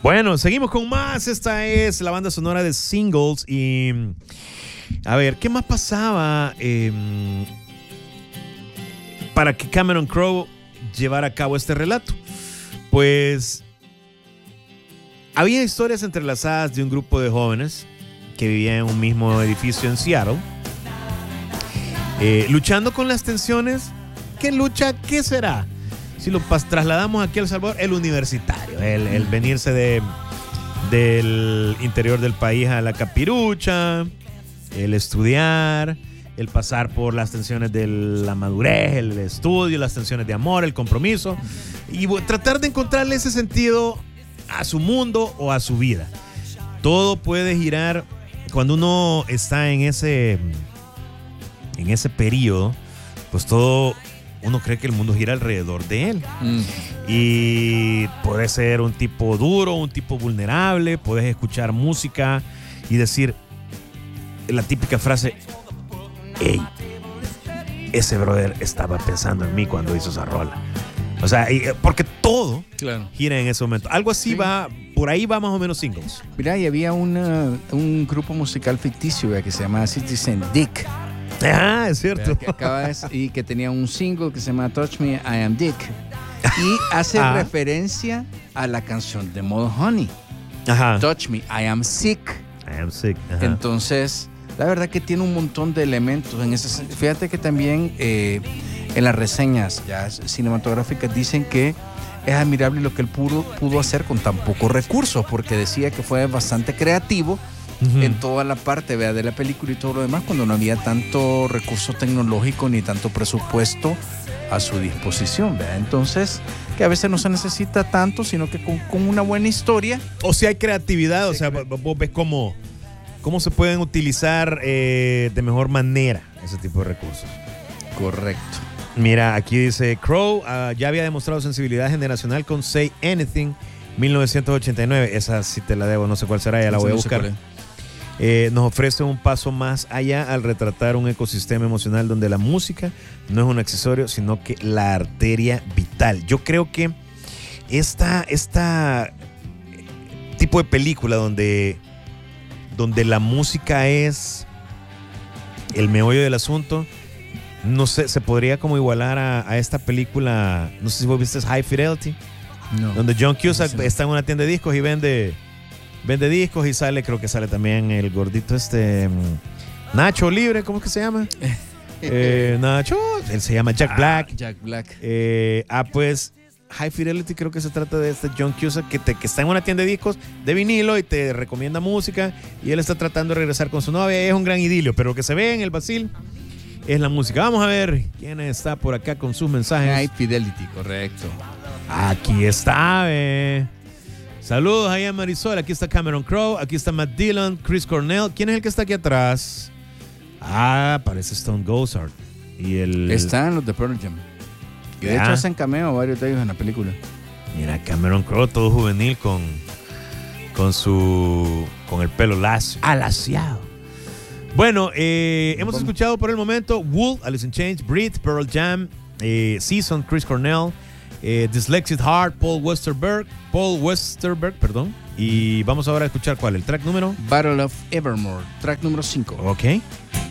Bueno, seguimos con más. Esta es la banda sonora de Singles. Y a ver, ¿qué más pasaba para que Cameron Crowe llevara a cabo este relato? Pues había historias entrelazadas de un grupo de jóvenes que vivían en un mismo edificio en Seattle, luchando con las tensiones. ¿Qué lucha? ¿Qué será? Si lo trasladamos aquí a El Salvador, el universitario, el venirse del interior del país a la capirucha, el estudiar, el pasar por las tensiones de la madurez, el estudio, las tensiones de amor, el compromiso, y tratar de encontrarle ese sentido a su mundo o a su vida. Todo puede girar cuando uno está en ese periodo, pues todo... Uno cree que el mundo gira alrededor de él. Y puede ser un tipo duro, un tipo vulnerable. Puedes escuchar música y decir la típica frase: hey, ese brother estaba pensando en mí cuando hizo esa rola. O sea, porque todo gira en ese momento. Algo así va, por ahí va más o menos Singles. Mira, y había un grupo musical ficticio que se llamaba Citizen Dick. Ah, es cierto. Y que tenía un single que se llama Touch Me, I Am Dick. Y hace referencia a la canción de Mudhoney. Ajá. Touch Me, I Am Sick. I Am Sick. Ajá. Entonces, la verdad que tiene un montón de elementos. Fíjate que también en las reseñas ya cinematográficas dicen que es admirable lo que él pudo hacer con tan pocos recursos, porque decía que fue bastante creativo en toda la parte de la película y todo lo demás, cuando no había tanto recurso tecnológico ni tanto presupuesto a su disposición, ¿verdad? Entonces, que a veces no se necesita tanto, sino que con una buena historia. O sea, hay creatividad, o sea, vos ves cómo se pueden utilizar de mejor manera ese tipo de recursos. Correcto. Mira, aquí dice: Crowe ya había demostrado sensibilidad generacional con Say Anything 1989. Esa sí te la debo, no sé cuál será, ya la voy a buscar. Nos ofrece un paso más allá al retratar un ecosistema emocional donde la música no es un accesorio, sino que la arteria vital. Yo creo que esta tipo de película donde la música es el meollo del asunto, no sé, se podría como igualar a esta película, no sé si vos viste High Fidelity, donde John Cusack está en una tienda de discos y vende discos, y creo que sale también el gordito Nacho Libre, ¿cómo es que se llama? Nacho, él se llama Jack Black. Jack Black. Pues High Fidelity creo que se trata de este John Cusack que está en una tienda de discos de vinilo y te recomienda música, y él está tratando de regresar con su novia. Es un gran idilio, pero lo que se ve en el vacil es la música. Vamos a ver quién está por acá con sus mensajes. High Fidelity, correcto. Aquí está, Saludos ahí a Marisol. Aquí está Cameron Crowe, aquí está Matt Dillon, Chris Cornell. ¿Quién es el que está aquí atrás? Parece Stone Gossard. Están los de Pearl Jam. Y de hecho hacen cameo varios de ellos en la película. Mira, Cameron Crowe todo juvenil con el pelo alaciado. Bueno, hemos escuchado por el momento Wolf, Alice in Chains, Breathe, Pearl Jam, Season, Chris Cornell, Dyslexic Heart, Paul Westerberg, y vamos ahora a escuchar ¿cuál? El track número Battle of Evermore, track número 5. Ok.